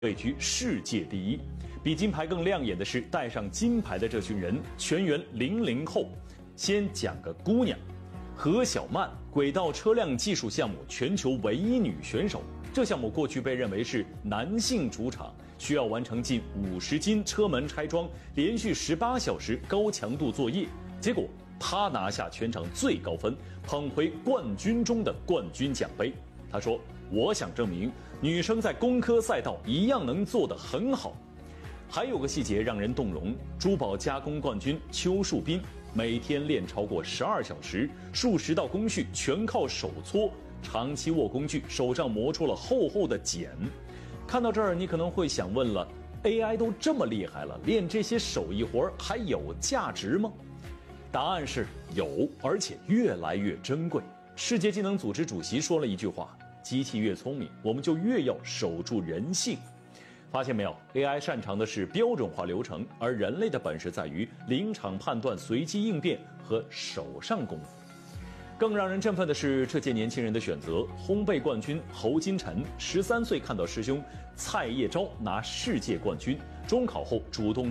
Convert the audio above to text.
位居世界第一。比金牌更亮眼的是，带上金牌的这群人全员00后。先讲个姑娘，何小曼，轨道车辆技术项目全球唯一女选手。这项目过去被认为是男性主场，需要完成近50斤车门拆装，连续18小时高强度作业。结果她拿下全场最高分，捧回冠军中的冠军奖杯。她说：“我想证明，女生在工科赛道一样能做得很好。”还有个细节让人动容，珠宝加工冠军邱树斌每天练超过12小时，数十道工序全靠手搓，长期握工具，手上磨出了厚厚的茧。看到这儿，你可能会想问了 ：AI 都这么厉害了，练这些手艺活还有价值吗？答案是有，而且越来越珍贵。世界技能组织主席说了一句话：机器越聪明，我们就越要守住人性。发现没有 ，AI 擅长的是标准化流程，而人类的本事在于临场判断、随机应变和手上功夫。更让人振奋的是这届年轻人的选择，烘焙冠军侯金晨13岁看到师兄蔡叶钊拿世界冠军，中考后主动